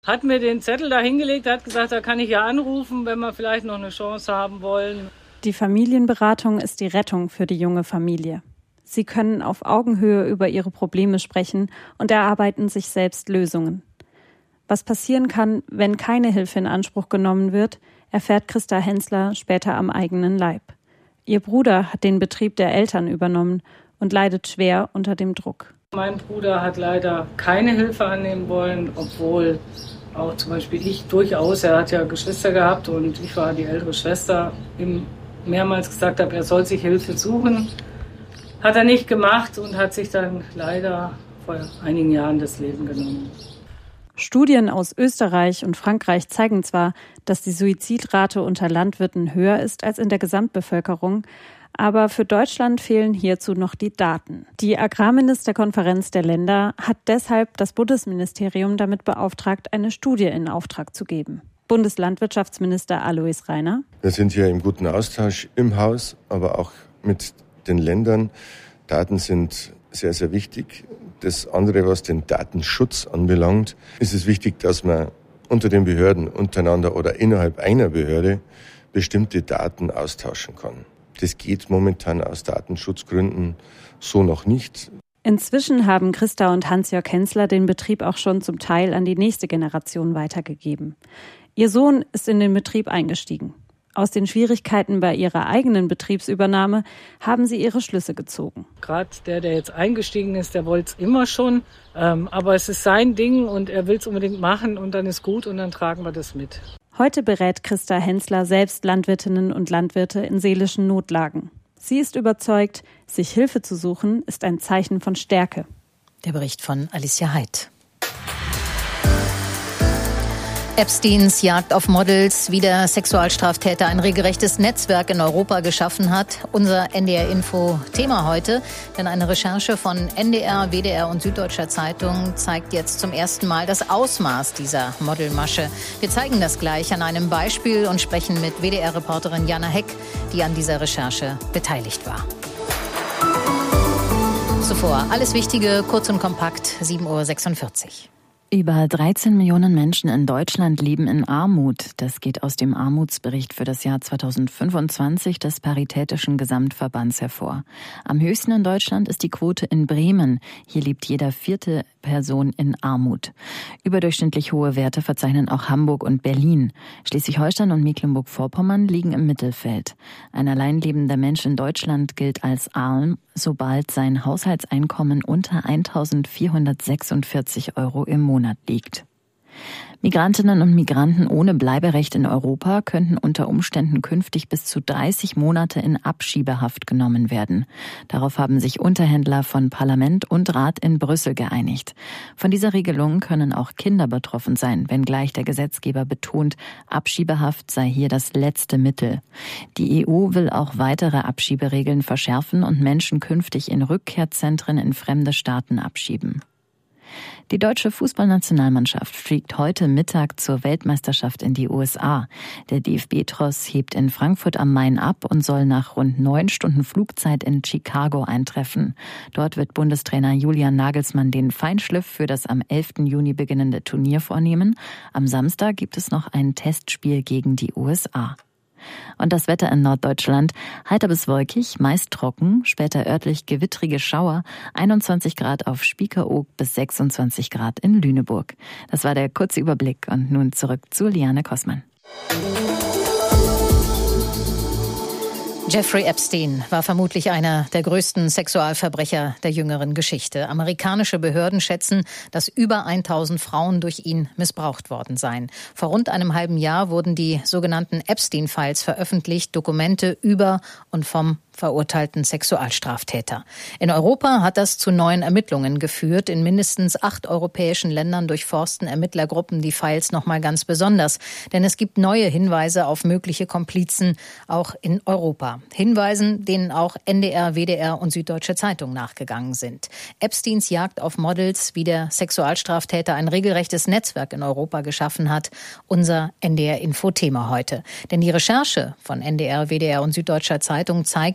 Hat mir den Zettel da hingelegt, hat gesagt, da kann ich ja anrufen, wenn wir vielleicht noch eine Chance haben wollen. Die Familienberatung ist die Rettung für die junge Familie. Sie können auf Augenhöhe über ihre Probleme sprechen und erarbeiten sich selbst Lösungen. Was passieren kann, wenn keine Hilfe in Anspruch genommen wird, erfährt Christa Hensler später am eigenen Leib. Ihr Bruder hat den Betrieb der Eltern übernommen und leidet schwer unter dem Druck. Mein Bruder hat leider keine Hilfe annehmen wollen, obwohl auch zum Beispiel ich durchaus, er hat ja Geschwister gehabt und ich war die ältere Schwester, ihm mehrmals gesagt habe, er soll sich Hilfe suchen. Hat er nicht gemacht und hat sich dann leider vor einigen Jahren das Leben genommen. Studien aus Österreich und Frankreich zeigen zwar, dass die Suizidrate unter Landwirten höher ist als in der Gesamtbevölkerung, aber für Deutschland fehlen hierzu noch die Daten. Die Agrarministerkonferenz der Länder hat deshalb das Bundesministerium damit beauftragt, eine Studie in Auftrag zu geben. Bundeslandwirtschaftsminister Alois Rainer: Wir sind hier im guten Austausch im Haus, aber auch mit den Ländern. Daten sind sehr, sehr wichtig. Das andere, was den Datenschutz anbelangt, ist es wichtig, dass man unter den Behörden untereinander oder innerhalb einer Behörde bestimmte Daten austauschen kann. Das geht momentan aus Datenschutzgründen so noch nicht. Inzwischen haben Christa und Hans-Jörg Hensler den Betrieb auch schon zum Teil an die nächste Generation weitergegeben. Ihr Sohn ist in den Betrieb eingestiegen. Aus den Schwierigkeiten bei ihrer eigenen Betriebsübernahme haben sie ihre Schlüsse gezogen. Gerade der jetzt eingestiegen ist, der wollte es immer schon. Aber es ist sein Ding und er will es unbedingt machen und dann ist gut und dann tragen wir das mit. Heute berät Christa Hensler selbst Landwirtinnen und Landwirte in seelischen Notlagen. Sie ist überzeugt, sich Hilfe zu suchen, ist ein Zeichen von Stärke. Der Bericht von Alicia Heid. Epsteins Jagd auf Models, wie der Sexualstraftäter ein regelrechtes Netzwerk in Europa geschaffen hat. Unser NDR-Info-Thema heute. Denn eine Recherche von NDR, WDR und Süddeutscher Zeitung zeigt jetzt zum ersten Mal das Ausmaß dieser Modelmasche. Wir zeigen das gleich an einem Beispiel und sprechen mit WDR-Reporterin Jana Heck, die an dieser Recherche beteiligt war. Zuvor alles Wichtige, kurz und kompakt, 7.46 Uhr. Über 13 Millionen Menschen in Deutschland leben in Armut. Das geht aus dem Armutsbericht für das Jahr 2025 des Paritätischen Gesamtverbands hervor. Am höchsten in Deutschland ist die Quote in Bremen. Hier lebt jeder 4. Person in Armut. Überdurchschnittlich hohe Werte verzeichnen auch Hamburg und Berlin. Schleswig-Holstein und Mecklenburg-Vorpommern liegen im Mittelfeld. Ein allein lebender Mensch in Deutschland gilt als arm, sobald sein Haushaltseinkommen unter 1.446 € im Monat liegt. Migrantinnen und Migranten ohne Bleiberecht in Europa könnten unter Umständen künftig bis zu 30 Monate in Abschiebehaft genommen werden. Darauf haben sich Unterhändler von Parlament und Rat in Brüssel geeinigt. Von dieser Regelung können auch Kinder betroffen sein, wenngleich der Gesetzgeber betont, Abschiebehaft sei hier das letzte Mittel. Die EU will auch weitere Abschieberegeln verschärfen und Menschen künftig in Rückkehrzentren in fremde Staaten abschieben. Die deutsche Fußballnationalmannschaft fliegt heute Mittag zur Weltmeisterschaft in die USA. Der DFB-Tross hebt in Frankfurt am Main ab und soll nach rund 9 Stunden Flugzeit in Chicago eintreffen. Dort wird Bundestrainer Julian Nagelsmann den Feinschliff für das am 11. Juni beginnende Turnier vornehmen. Am Samstag gibt es noch ein Testspiel gegen die USA. Und das Wetter in Norddeutschland: heiter bis wolkig, meist trocken, später örtlich gewittrige Schauer, 21 Grad auf Spiekeroog bis 26 Grad in Lüneburg. Das war der kurze Überblick und nun zurück zu Liane Kossmann. Jeffrey Epstein war vermutlich einer der größten Sexualverbrecher der jüngeren Geschichte. Amerikanische Behörden schätzen, dass über 1000 Frauen durch ihn missbraucht worden seien. Vor rund einem halben Jahr wurden die sogenannten Epstein-Files veröffentlicht, Dokumente über und vom verurteilten Sexualstraftäter. In Europa hat das zu neuen Ermittlungen geführt. In mindestens 8 europäischen Ländern durchforsten Ermittlergruppen die Files nochmal ganz besonders. Denn es gibt neue Hinweise auf mögliche Komplizen, auch in Europa. Hinweisen, denen auch NDR, WDR und Süddeutsche Zeitung nachgegangen sind. Epsteins Jagd auf Models, wie der Sexualstraftäter ein regelrechtes Netzwerk in Europa geschaffen hat. Unser NDR-Info-Thema heute. Denn die Recherche von NDR, WDR und Süddeutscher Zeitung zeigt,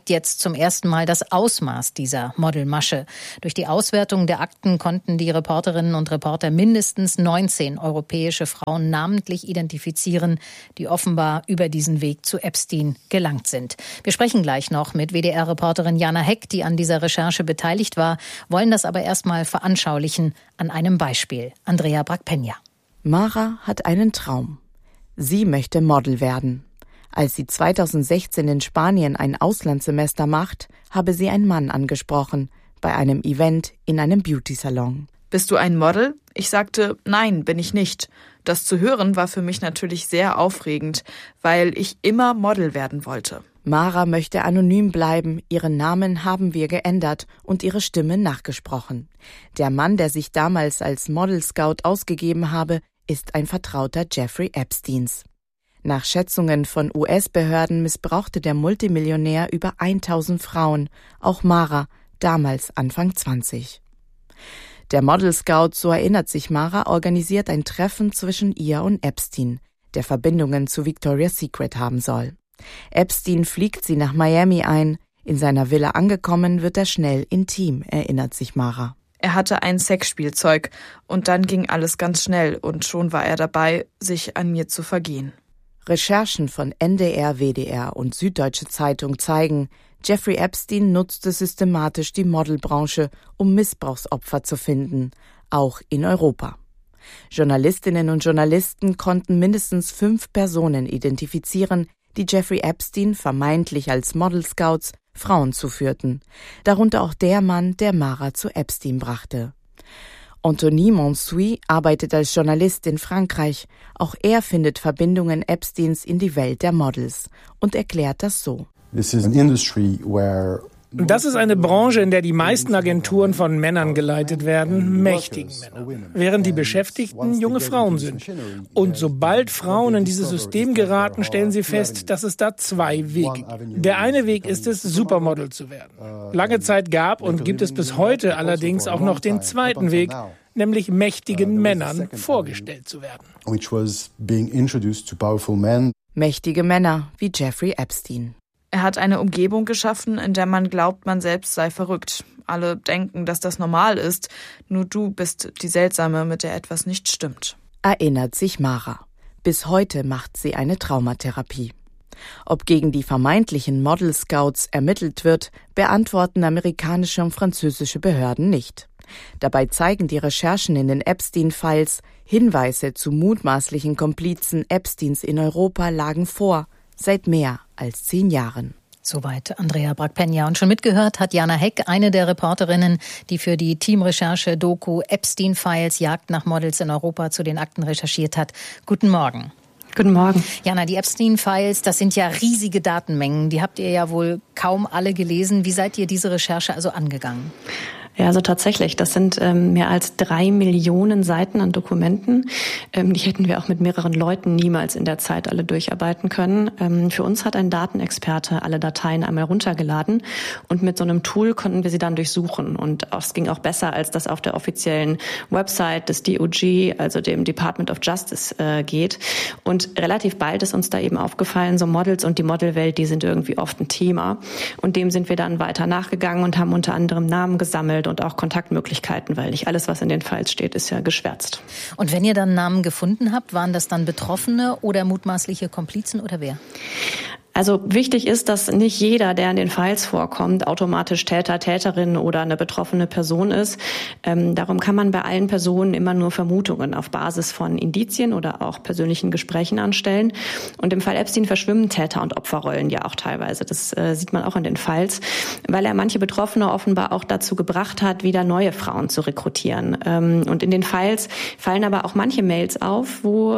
zeigt jetzt zum ersten Mal das Ausmaß dieser Modelmasche. Durch die Auswertung der Akten konnten die Reporterinnen und Reporter mindestens 19 europäische Frauen namentlich identifizieren, die offenbar über diesen Weg zu Epstein gelangt sind. Wir sprechen gleich noch mit WDR-Reporterin Jana Heck, die an dieser Recherche beteiligt war, wollen das aber erstmal veranschaulichen an einem Beispiel. Andrea Brackpenja. Mara hat einen Traum. Sie möchte Model werden. Als sie 2016 in Spanien ein Auslandssemester macht, habe sie einen Mann angesprochen, bei einem Event in einem Beauty-Salon. Bist du ein Model? Ich sagte, nein, bin ich nicht. Das zu hören war für mich natürlich sehr aufregend, weil ich immer Model werden wollte. Mara möchte anonym bleiben, ihren Namen haben wir geändert und ihre Stimme nachgesprochen. Der Mann, der sich damals als Model Scout ausgegeben habe, ist ein Vertrauter Jeffrey Epsteins. Nach Schätzungen von US-Behörden missbrauchte der Multimillionär über 1000 Frauen, auch Mara, damals Anfang 20. Der Model Scout, so erinnert sich Mara, organisiert ein Treffen zwischen ihr und Epstein, der Verbindungen zu Victoria's Secret haben soll. Epstein fliegt sie nach Miami ein. In seiner Villa angekommen, wird er schnell intim, erinnert sich Mara. Er hatte ein Sexspielzeug und dann ging alles ganz schnell und schon war er dabei, sich an mir zu vergehen. Recherchen von NDR, WDR und Süddeutsche Zeitung zeigen, Jeffrey Epstein nutzte systematisch die Modelbranche, um Missbrauchsopfer zu finden, auch in Europa. Journalistinnen und Journalisten konnten mindestens 5 Personen identifizieren, die Jeffrey Epstein vermeintlich als Model Scouts Frauen zuführten, darunter auch der Mann, der Mara zu Epstein brachte. Anthony Monsuy arbeitet als Journalist in Frankreich. Auch er findet Verbindungen Epsteins in die Welt der Models und erklärt das so. Das ist eine Branche, in der die meisten Agenturen von Männern geleitet werden, mächtigen Männern, während die Beschäftigten junge Frauen sind. Und sobald Frauen in dieses System geraten, stellen sie fest, dass es da 2 Wege gibt. Der eine Weg ist es, Supermodel zu werden. Lange Zeit gab und gibt es bis heute allerdings auch noch den zweiten Weg, nämlich mächtigen Männern vorgestellt zu werden. Mächtige Männer wie Jeffrey Epstein. Er hat eine Umgebung geschaffen, in der man glaubt, man selbst sei verrückt. Alle denken, dass das normal ist. Nur du bist die Seltsame, mit der etwas nicht stimmt. Erinnert sich Mara. Bis heute macht sie eine Traumatherapie. Ob gegen die vermeintlichen Model Scouts ermittelt wird, beantworten amerikanische und französische Behörden nicht. Dabei zeigen die Recherchen in den Epstein-Files, Hinweise zu mutmaßlichen Komplizen Epsteins in Europa lagen vor, seit mehr als 10 Jahren. Soweit Andrea Brackpenja. Und schon mitgehört hat Jana Heck, eine der Reporterinnen, die für die Teamrecherche-Doku Epstein-Files Jagd nach Models in Europa zu den Akten recherchiert hat. Guten Morgen. Guten Morgen. Jana, die Epstein-Files, das sind ja riesige Datenmengen. Die habt ihr ja wohl kaum alle gelesen. Wie seid ihr diese Recherche also angegangen? Ja, also tatsächlich, das sind mehr als 3 Millionen Seiten an Dokumenten. Die hätten wir auch mit mehreren Leuten niemals in der Zeit alle durcharbeiten können. Für uns hat ein Datenexperte alle Dateien einmal runtergeladen und mit so einem Tool konnten wir sie dann durchsuchen. Und es ging auch besser, als das auf der offiziellen Website des DOJ, also dem Department of Justice, geht. Und relativ bald ist uns da eben aufgefallen, so Models und die Modelwelt, die sind irgendwie oft ein Thema. Und dem sind wir dann weiter nachgegangen und haben unter anderem Namen gesammelt und auch Kontaktmöglichkeiten, weil nicht alles, was in den Files steht, ist ja geschwärzt. Und wenn ihr dann Namen gefunden habt, waren das dann Betroffene oder mutmaßliche Komplizen oder wer? Also wichtig ist, dass nicht jeder, der in den Files vorkommt, automatisch Täter, Täterin oder eine betroffene Person ist. Darum kann man bei allen Personen immer nur Vermutungen auf Basis von Indizien oder auch persönlichen Gesprächen anstellen. Und im Fall Epstein verschwimmen Täter- und Opferrollen ja auch teilweise. Das sieht man auch in den Files, weil er manche Betroffene offenbar auch dazu gebracht hat, wieder neue Frauen zu rekrutieren. Und in den Files fallen aber auch manche Mails auf, wo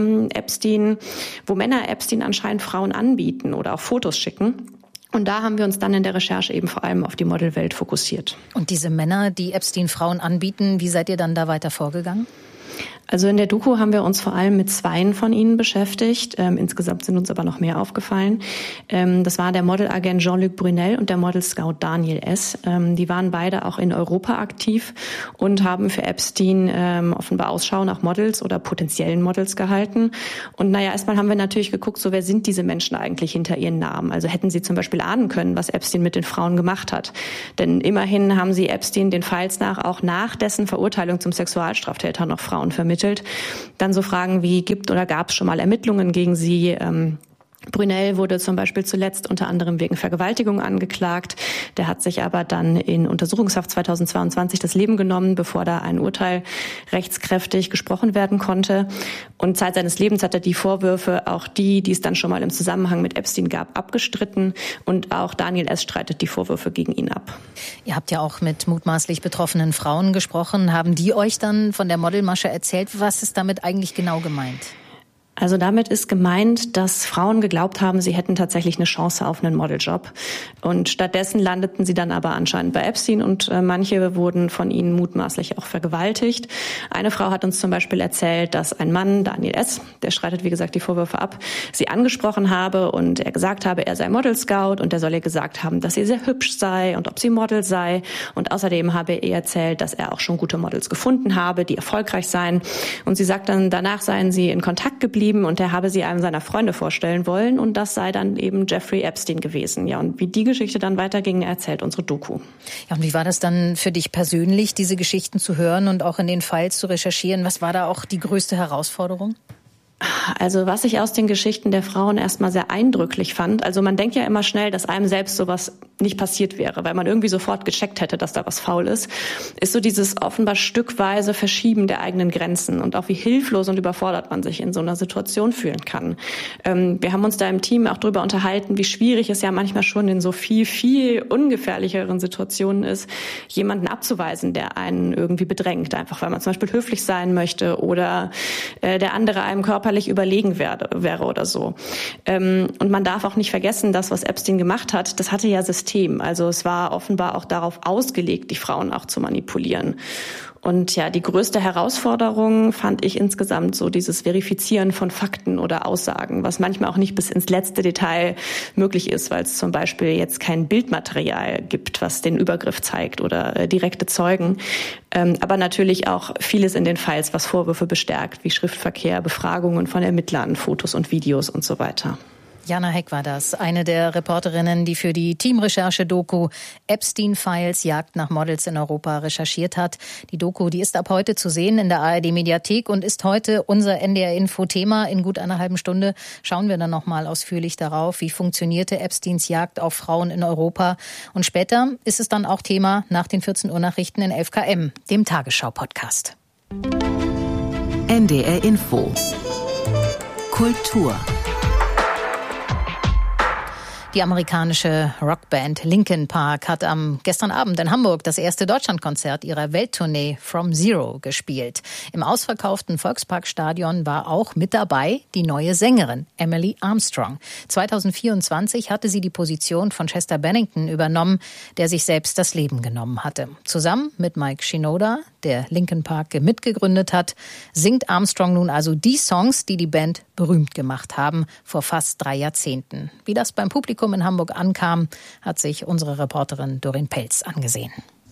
Männer Epstein anscheinend Frauen anbieten oder auch Fotos schicken. Und da haben wir uns dann in der Recherche eben vor allem auf die Modelwelt fokussiert. Und diese Männer, die Epstein Frauen anbieten, wie seid ihr dann da weiter vorgegangen? Also in der Doku haben wir uns vor allem mit 2 von ihnen beschäftigt. Insgesamt sind uns aber noch mehr aufgefallen. Das war der Modelagent Jean-Luc Brunel und der Model-Scout Daniel S. Die waren beide auch in Europa aktiv und haben für Epstein offenbar Ausschau nach Models oder potenziellen Models gehalten. Und erstmal haben wir natürlich geguckt, so wer sind diese Menschen eigentlich hinter ihren Namen? Also hätten sie zum Beispiel ahnen können, was Epstein mit den Frauen gemacht hat. Denn immerhin haben sie Epstein den Files nach auch nach dessen Verurteilung zum Sexualstraftäter noch Frauen vermittelt. Dann so Fragen wie, gibt oder gab es schon mal Ermittlungen gegen sie? Brunel wurde zum Beispiel zuletzt unter anderem wegen Vergewaltigung angeklagt. Der hat sich aber dann in Untersuchungshaft 2022 das Leben genommen, bevor da ein Urteil rechtskräftig gesprochen werden konnte. Und Zeit seines Lebens hat er die Vorwürfe, auch die es dann schon mal im Zusammenhang mit Epstein gab, abgestritten. Und auch Daniel S. streitet die Vorwürfe gegen ihn ab. Ihr habt ja auch mit mutmaßlich betroffenen Frauen gesprochen. Haben die euch dann von der Modelmasche erzählt? Was ist damit eigentlich genau gemeint? Also damit ist gemeint, dass Frauen geglaubt haben, sie hätten tatsächlich eine Chance auf einen Modeljob. Und stattdessen landeten sie dann aber anscheinend bei Epstein und manche wurden von ihnen mutmaßlich auch vergewaltigt. Eine Frau hat uns zum Beispiel erzählt, dass ein Mann, Daniel S., der streitet wie gesagt die Vorwürfe ab, sie angesprochen habe und er gesagt habe, er sei Model-Scout und er soll ihr gesagt haben, dass sie sehr hübsch sei und ob sie Model sei. Und außerdem habe er erzählt, dass er auch schon gute Models gefunden habe, die erfolgreich seien. Und sie sagt dann, danach seien sie in Kontakt geblieben und er habe sie einem seiner Freunde vorstellen wollen und das sei dann eben Jeffrey Epstein gewesen. Ja, und wie die Geschichte dann weiterging, erzählt unsere Doku. Ja, und wie war das dann für dich persönlich, diese Geschichten zu hören und auch in den Files zu recherchieren? Was war da auch die größte Herausforderung? Also was ich aus den Geschichten der Frauen erstmal sehr eindrücklich fand, also man denkt ja immer schnell, dass einem selbst sowas nicht passiert wäre, weil man irgendwie sofort gecheckt hätte, dass da was faul ist so dieses offenbar stückweise Verschieben der eigenen Grenzen und auch wie hilflos und überfordert man sich in so einer Situation fühlen kann. Wir haben uns da im Team auch drüber unterhalten, wie schwierig es ja manchmal schon in so viel, viel ungefährlicheren Situationen ist, jemanden abzuweisen, der einen irgendwie bedrängt, einfach weil man zum Beispiel höflich sein möchte oder der andere einem körperlich überlegen wäre oder so. Und man darf auch nicht vergessen, das, was Epstein gemacht hat, das hatte ja System. Also es war offenbar auch darauf ausgelegt, die Frauen auch zu manipulieren. Und ja, die größte Herausforderung fand ich insgesamt so dieses Verifizieren von Fakten oder Aussagen, was manchmal auch nicht bis ins letzte Detail möglich ist, weil es zum Beispiel jetzt kein Bildmaterial gibt, was den Übergriff zeigt oder direkte Zeugen. Aber natürlich auch vieles in den Files, was Vorwürfe bestärkt, wie Schriftverkehr, Befragungen von Ermittlern, Fotos und Videos und so weiter. Jana Heck war das, eine der Reporterinnen, die für die Teamrecherche-Doku Epstein-Files Jagd nach Models in Europa recherchiert hat. Die Doku, die ist ab heute zu sehen in der ARD-Mediathek und ist heute unser NDR-Info-Thema. In gut einer halben Stunde schauen wir dann nochmal ausführlich darauf, wie funktionierte Epsteins Jagd auf Frauen in Europa. Und später ist es dann auch Thema nach den 14 Uhr Nachrichten in 11KM, dem Tagesschau-Podcast. NDR-Info Kultur. Die amerikanische Rockband Linkin Park hat gestern Abend in Hamburg das erste Deutschlandkonzert ihrer Welttournee From Zero gespielt. Im ausverkauften Volksparkstadion war auch mit dabei die neue Sängerin Emily Armstrong. 2024 hatte sie die Position von Chester Bennington übernommen, der sich selbst das Leben genommen hatte. Zusammen mit Mike Shinoda, der Linkin Park mitgegründet hat, singt Armstrong nun also die Songs, die die Band berühmt gemacht haben vor fast 3 Jahrzehnten. Wie das beim Publikum in Hamburg ankam, hat sich unsere Reporterin Doreen Pelz angesehen.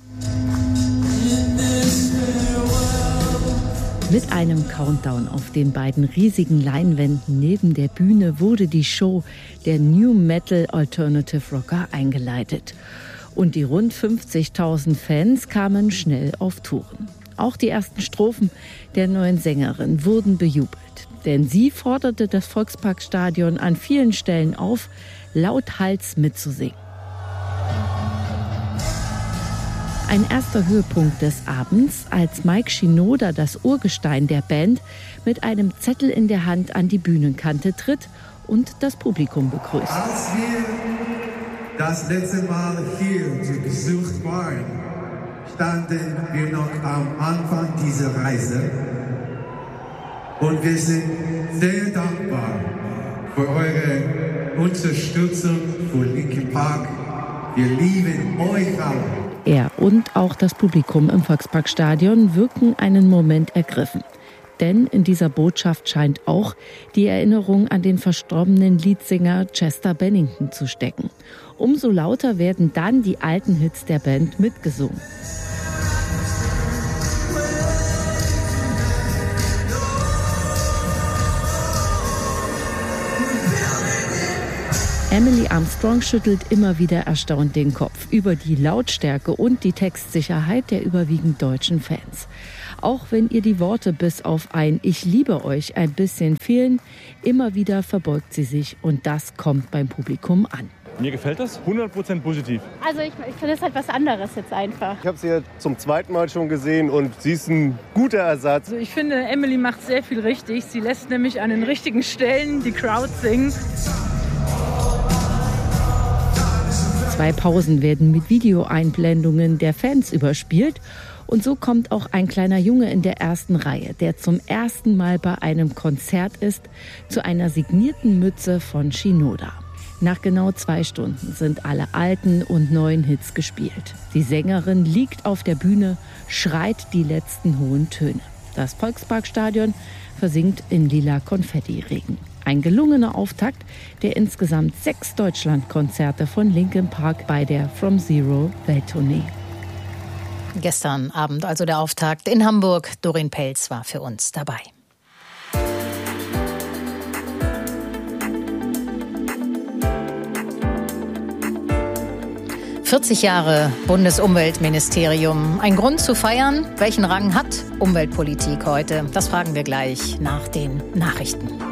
Mit einem Countdown auf den beiden riesigen Leinwänden neben der Bühne wurde die Show der New Metal Alternative Rocker eingeleitet. Und die rund 50.000 Fans kamen schnell auf Touren. Auch die ersten Strophen der neuen Sängerin wurden bejubelt. Denn sie forderte das Volksparkstadion an vielen Stellen auf, lauthals mitzusingen. Ein erster Höhepunkt des Abends, als Mike Shinoda, das Urgestein der Band, mit einem Zettel in der Hand an die Bühnenkante tritt und das Publikum begrüßt. Als wir das letzte Mal hier zu Besuch waren, standen wir noch am Anfang dieser Reise. Und wir sind sehr dankbar für eure Unterstützung für Linkin Park. Wir lieben euch alle. Er und auch das Publikum im Volksparkstadion wirken einen Moment ergriffen. Denn in dieser Botschaft scheint auch die Erinnerung an den verstorbenen Leadsänger Chester Bennington zu stecken. Umso lauter werden dann die alten Hits der Band mitgesungen. Emily Armstrong schüttelt immer wieder erstaunt den Kopf über die Lautstärke und die Textsicherheit der überwiegend deutschen Fans. Auch wenn ihr die Worte bis auf ein »Ich liebe euch« ein bisschen fehlen, immer wieder verbeugt sie sich und das kommt beim Publikum an. Mir gefällt das 100% positiv. Also ich finde es halt was anderes jetzt einfach. Ich habe sie ja zum zweiten Mal schon gesehen und sie ist ein guter Ersatz. Also ich finde, Emily macht sehr viel richtig. Sie lässt nämlich an den richtigen Stellen die Crowd singen. 2 Pausen werden mit Videoeinblendungen der Fans überspielt. Und so kommt auch ein kleiner Junge in der ersten Reihe, der zum ersten Mal bei einem Konzert ist, zu einer signierten Mütze von Shinoda. Nach genau 2 Stunden sind alle alten und neuen Hits gespielt. Die Sängerin liegt auf der Bühne, schreit die letzten hohen Töne. Das Volksparkstadion versinkt in lila Konfettiregen. Ein gelungener Auftakt der insgesamt 6 Deutschlandkonzerte von Linkin Park bei der From Zero Welttournee. Gestern Abend also der Auftakt in Hamburg. Doreen Pelz war für uns dabei. »40 Jahre Bundesumweltministerium. Ein Grund zu feiern? Welchen Rang hat Umweltpolitik heute? Das fragen wir gleich nach den Nachrichten.